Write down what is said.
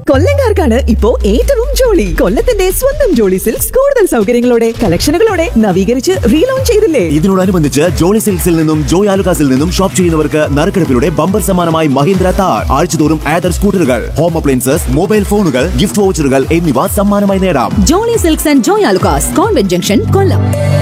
കൊല്ലങ്കാർക്കാണ് ഇപ്പോ ഏറ്റവും ജോളി. കൊല്ലത്തിന്റെ സ്വന്തം ജോളി സിൽക്സ് കൂടുതൽ സൗകര്യങ്ങളോടെ കളക്ഷനുകളോടെ നവീകരിച്ച് റീലോഞ്ച് ചെയ്തില്ലേ. ഇതിനോടനുബന്ധിച്ച് ജോളി സിൽക്സിൽ നിന്നും ജോയ് ആലുകാസിൽ നിന്നും ഷോപ്പ് ചെയ്യുന്നവർക്ക് നറുക്കെടുപ്പിലൂടെ ബമ്പർ സമ്മാനമായി മഹീന്ദ്ര താർ, ആഴ്ചതോറും ആദർ സ്കൂട്ടറുകൾ, ഹോം അപ്ലയൻസസ്, മൊബൈൽ ഫോണുകൾ, ഗിഫ്റ്റ് വൗച്ചറുകൾ എന്നിവ സമ്മാനമായി നേടാം. Jolly silks and Joy Alukkas, convent junction, Kollam.